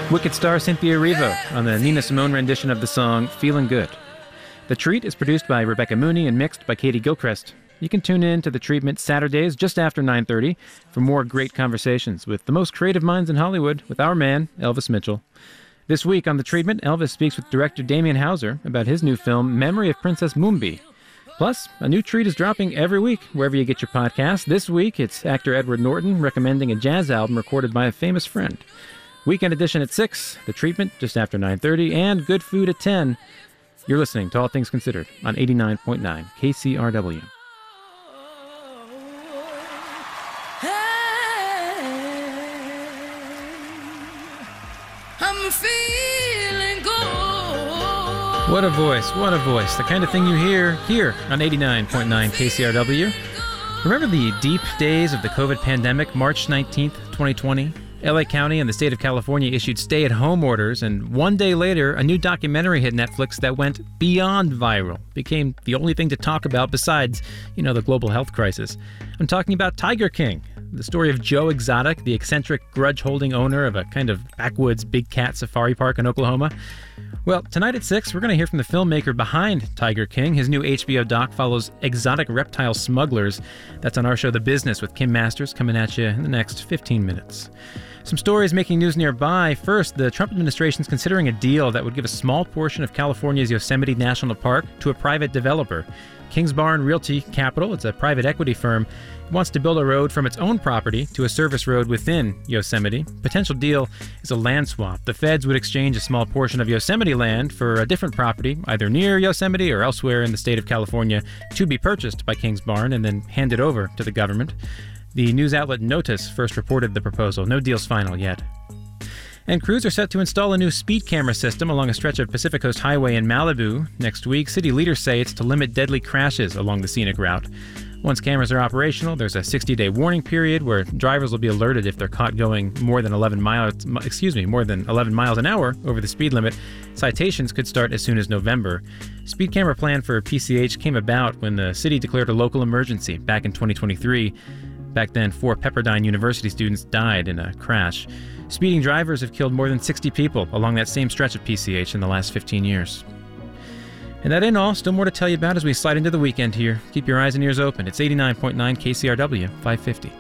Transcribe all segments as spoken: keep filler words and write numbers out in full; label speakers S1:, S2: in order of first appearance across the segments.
S1: Wicked star Cynthia Erivo on the Nina Simone rendition of the song Feeling Good. The Treat is produced by Rebecca Mooney and mixed by Katie Gilchrist. You can tune in to The Treatment Saturdays just after nine thirty for more great conversations with the most creative minds in Hollywood with our man, Elvis Mitchell. This week on The Treatment, Elvis speaks with director Damien Hauser about his new film, Memory of Princess Moonbi. Plus, a new treat is dropping every week wherever you get your podcasts. This week, it's actor Edward Norton recommending a jazz album recorded by a famous friend. Weekend edition at six, The Treatment just after nine thirty, and Good Food at ten. You're listening to All Things Considered on eighty-nine point nine K C R W.
S2: I'm feeling good.
S1: What a voice, what a voice. The kind of thing you hear here on eighty-nine point nine K C R W. Remember the deep days of the COVID pandemic, March nineteenth, twenty twenty? L A County and the state of California issued stay-at-home orders, and one day later, a new documentary hit Netflix that went beyond viral, became the only thing to talk about besides, you know, the global health crisis. I'm talking about Tiger King, the story of Joe Exotic, the eccentric, grudge-holding owner of a kind of backwoods big cat safari park in Oklahoma. Well, tonight at six, we're going to hear from the filmmaker behind Tiger King. His new H B O doc follows exotic reptile smugglers. That's on our show, The Business, with Kim Masters, coming at you in the next fifteen minutes. Some stories making news nearby. First, the Trump administration is considering a deal that would give a small portion of California's Yosemite National Park to a private developer. Kingsbarn Realty Capital, it's a private equity firm, wants to build a road from its own property to a service road within Yosemite. Potential deal is a land swap. The feds would exchange a small portion of Yosemite land for a different property, either near Yosemite or elsewhere in the state of California, to be purchased by Kingsbarn and then handed over to the government. The news outlet Notice first reported the proposal. No deal's final yet. And crews are set to install a new speed camera system along a stretch of Pacific Coast Highway in Malibu next week. City leaders say it's to limit deadly crashes along the scenic route. Once cameras are operational, there's a sixty-day warning period where drivers will be alerted if they're caught going more than eleven miles, excuse me, more than eleven miles an hour over the speed limit. Citations could start as soon as November. Speed camera plan for P C H came about when the city declared a local emergency back in twenty twenty-three. Back then, four Pepperdine University students died in a crash. Speeding drivers have killed more than sixty people along that same stretch of P C H in the last fifteen years. And that ain't all. Still more to tell you about as we slide into the weekend here. Keep your eyes and ears open. It's eighty-nine point nine K C R W, five fifty.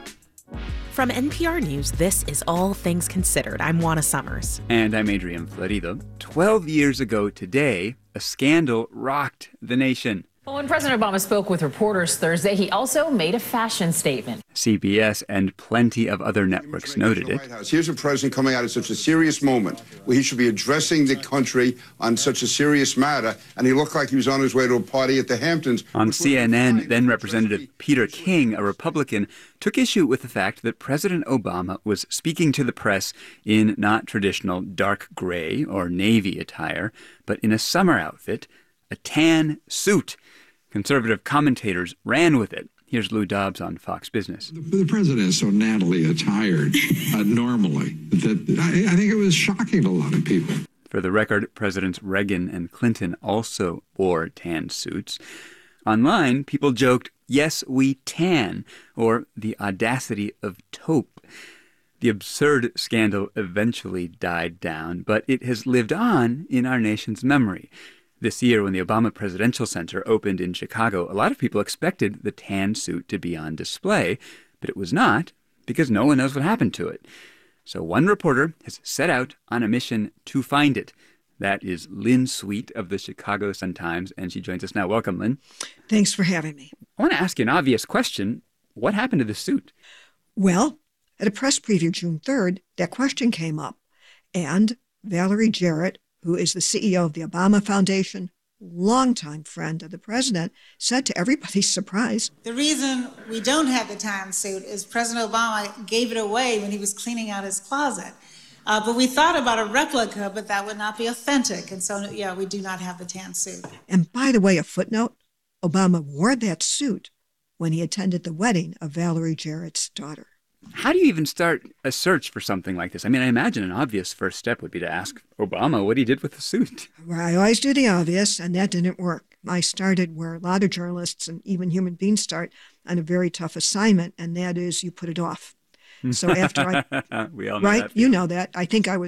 S3: From N P R News, this is All Things Considered. I'm Juana Summers.
S4: And I'm Adrian Florido. Twelve years ago today, a scandal rocked the nation.
S5: Well, when President Obama spoke with reporters Thursday, he also made a fashion statement.
S4: C B S and plenty of other networks noted it.
S6: Here's a president coming out at such a serious moment where he should be addressing the country on such a serious matter, and he looked like he was on his way to a party at the Hamptons.
S4: On C N N, then Representative Peter King, a Republican, took issue with the fact that President Obama was speaking to the press in not traditional dark gray or navy attire, but in a summer outfit, a tan suit. Conservative commentators ran with it. Here's Lou Dobbs on Fox Business.
S7: The, the president is so nattily attired uh, normally that I, I think it was shocking to a lot of people.
S4: For the record, Presidents Reagan and Clinton also wore tan suits. Online, people joked, "Yes, we tan," or the audacity of taupe. The absurd scandal eventually died down, but it has lived on in our nation's memory. This year, when the Obama Presidential Center opened in Chicago, a lot of people expected the tan suit to be on display, but it was not, because no one knows what happened to it. So one reporter has set out on a mission to find it. That is Lynn Sweet of the Chicago Sun-Times, and she joins us now. Welcome, Lynn.
S8: Thanks for having me.
S4: I want to ask you an obvious question. What happened to the suit?
S8: Well, at a press preview June third, that question came up, and Valerie Jarrett, who is the C E O of the Obama Foundation, longtime friend of the president, said to everybody's surprise,
S9: "The reason we don't have the tan suit is President Obama gave it away when he was cleaning out his closet. Uh, but we thought about a replica, but that would not be authentic. And so, yeah, we do not have the tan suit."
S8: And by the way, a footnote, Obama wore that suit when he attended the wedding of Valerie Jarrett's daughter.
S4: How do you even start a search for something like this? I mean, I imagine an obvious first step would be to ask Obama what he did with the suit.
S8: Well, I always do the obvious, and that didn't work. I started where a lot of journalists and even human beings start, on a very tough assignment, and that is you put it off. So after I,
S4: we all know
S8: right,
S4: that
S8: you know that. I think I was